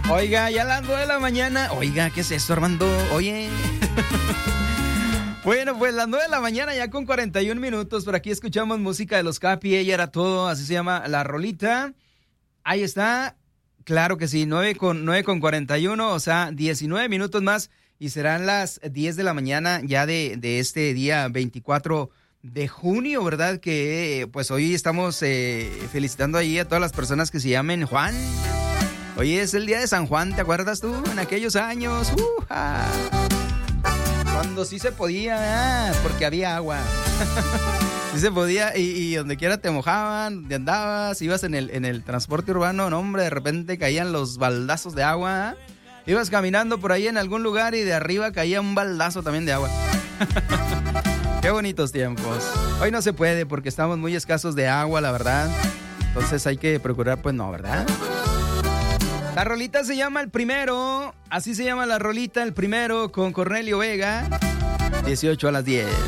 Oiga, ya a las 9 de la mañana. Oiga, ¿qué es esto, Armando? Oye. Bueno, pues las 9 de la mañana ya con 41 minutos. Por aquí escuchamos música de Los Capi. Ella era todo, así se llama La Rolita. Ahí está. Claro que sí, 9 con 41, o sea, 19 minutos más. Y serán las 10 de la mañana ya de este día 24 de junio, ¿verdad? Que pues hoy estamos felicitando ahí a todas las personas que se llamen Juan. Hoy es el día de San Juan, ¿te acuerdas tú? En aquellos años, cuando sí se podía, porque había agua. Sí se podía y donde quiera te mojaban, donde andabas, ibas en el transporte urbano, no hombre, de repente caían los baldazos de agua. Ibas caminando por ahí en algún lugar y de arriba caía un baldazo también de agua. Qué bonitos tiempos. Hoy no se puede porque estamos muy escasos de agua, la verdad. Entonces hay que procurar, pues no, ¿verdad? La rolita se llama El Primero. Así se llama la rolita, El Primero, con Cornelio Vega. 18 a las 10.